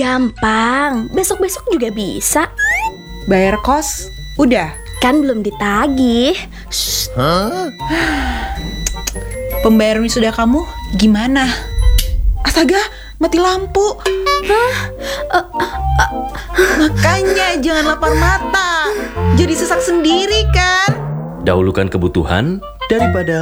Gampang, besok-besok juga bisa. Bayar kos, udah. Kan belum ditagih. Pembayaran wisuda kamu gimana? Astaga, mati lampu. Makanya jangan lapar mata. Jadi sesak sendiri kan? Dahulukan kebutuhan daripada